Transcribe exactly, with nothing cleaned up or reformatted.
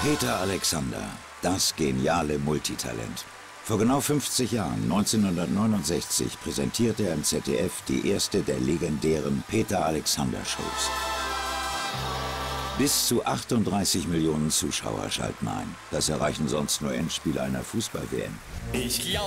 Peter Alexander, das geniale Multitalent. Vor genau fünfzig Jahren, neunzehnhundertneunundsechzig, präsentierte er im Z D F die erste der legendären Peter-Alexander-Shows. Bis zu achtunddreißig Millionen Zuschauer schalten ein. Das erreichen sonst nur Endspiele einer Fußball-W M. Ich